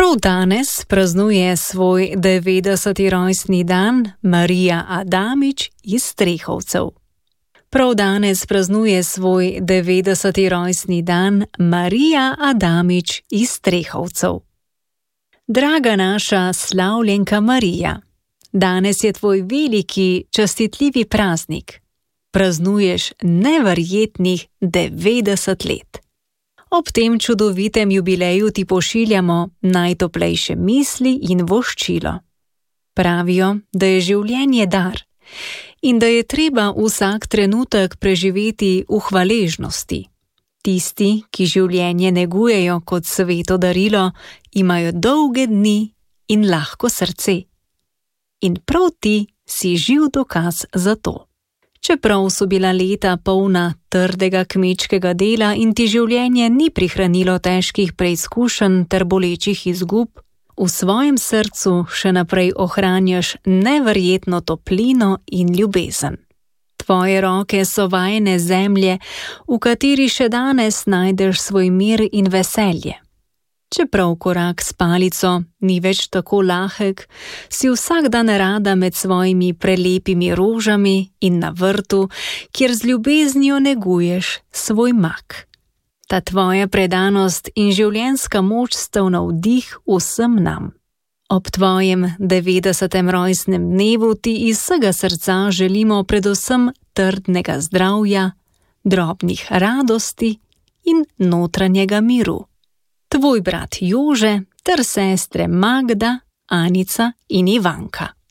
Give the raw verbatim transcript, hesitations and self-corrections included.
Prav danes praznuje svoj devetdeseti rojstni dan Marija Adamič iz Strehovcev. Prav danes praznuje svoj devetdeseti rojstni dan Marija Adamič iz Strehovcev. Draga naša slavljenka Marija, danes je tvoj veliki, častitljivi praznik. Praznuješ neverjetnih devetdeset let. Ob tem čudovitem jubileju ti pošiljamo najtoplejše misli in voščilo. Pravijo, da je življenje dar in da je treba vsak trenutek preživeti v hvaležnosti. Tisti, ki življenje negujejo kot sveto darilo, imajo dolge dni in lahko srce. In prav ti si živ dokaz za to. Čeprav so bila leta polna trdega kmečkega dela in ti življenje ni prihranilo težkih preizkušenj ter bolečih izgub, v svojem srcu še naprej ohranjaš neverjetno toplino in ljubezen. Tvoje roke so vajene zemlje, v kateri še danes najdeš svoj mir in veselje. Čeprav korak s palico ni več tako lahek, si vsak dan rada med svojimi prelepimi rožami in na vrtu, kjer z ljubeznijo neguješ svoj mak. Ta tvoja predanost in življenjska moč sta v navdih vsem nam. Ob tvojem devetdesetem rojstnem dnevu ti iz vsega srca želimo predvsem trdnega zdravja, drobnih radosti in notranjega miru. Tvoj brat Jože ter sestre Magda, Anica in Ivanka.